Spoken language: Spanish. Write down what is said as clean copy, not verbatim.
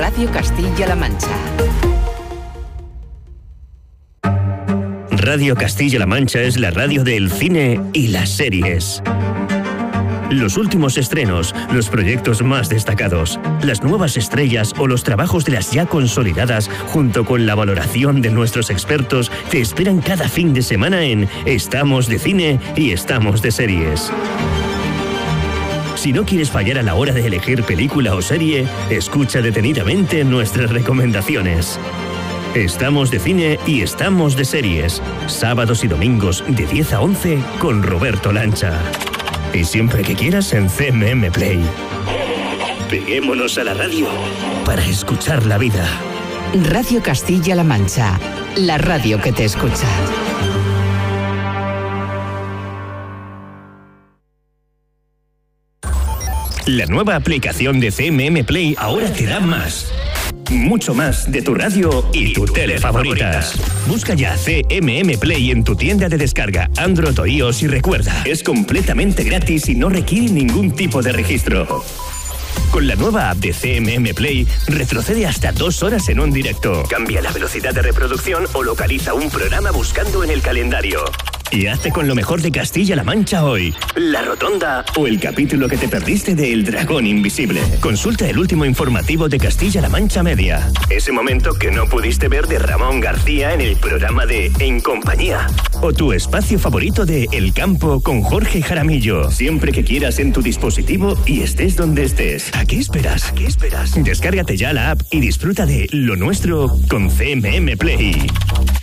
Radio Castilla-La Mancha. Radio Castilla-La Mancha es la radio del cine y las series. Los últimos estrenos, los proyectos más destacados, las nuevas estrellas o los trabajos de las ya consolidadas, junto con la valoración de nuestros expertos, te esperan cada fin de semana en Estamos de Cine y Estamos de Series. Si no quieres fallar a la hora de elegir película o serie, escucha detenidamente nuestras recomendaciones. Estamos de Cine y Estamos de Series, sábados y domingos de 10 a 11 con Roberto Lancha. Y siempre que quieras en CMM Play. Peguémonos a la radio para escuchar la vida. Radio Castilla-La Mancha, la radio que te escucha. La nueva aplicación de CMM Play ahora te da más. Mucho más de tu radio y tu tele favoritas. Busca ya CMM Play en tu tienda de descarga Android o iOS y recuerda, es completamente gratis y no requiere ningún tipo de registro. Con la nueva app de CMM Play, retrocede hasta 2 horas en un directo. Cambia la velocidad de reproducción o localiza un programa buscando en el calendario. Y hazte con lo mejor de Castilla-La Mancha hoy, La Rotonda o el capítulo que te perdiste de El Dragón Invisible. Consulta el último informativo de Castilla-La Mancha Media. Ese momento que no pudiste ver de Ramón García en el programa de En Compañía. O tu espacio favorito de El Campo con Jorge Jaramillo. Siempre que quieras en tu dispositivo y estés donde estés. ¿A qué esperas? ¿A qué esperas? Descárgate ya la app y disfruta de lo nuestro con CMM Play.